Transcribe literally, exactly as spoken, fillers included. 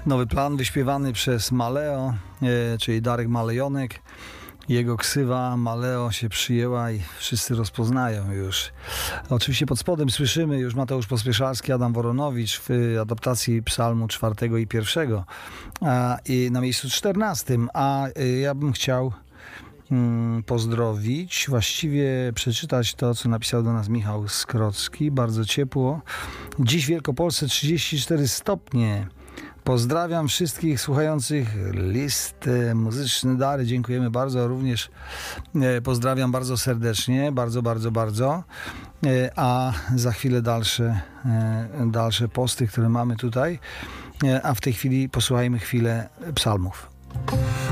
Nowy plan wyśpiewany przez Maleo, e, czyli Darek Malejonek. Jego ksywa Maleo się przyjęła i wszyscy rozpoznają już. Oczywiście pod spodem słyszymy już Mateusz Pospieszalski, Adam Woronowicz w adaptacji psalmu czwartego i pierwszego a, i na miejscu czternastym. A y, ja bym chciał mm, pozdrowić, właściwie przeczytać to, co napisał do nas Michał Skrocki. Bardzo ciepło. Dziś w Wielkopolsce trzydzieści cztery stopnie. Pozdrawiam wszystkich słuchających list Muzyczny Dary. Dziękujemy bardzo. Również pozdrawiam bardzo serdecznie. Bardzo, bardzo, bardzo. A za chwilę dalsze, dalsze posty, które mamy tutaj. A w tej chwili posłuchajmy chwilę psalmów.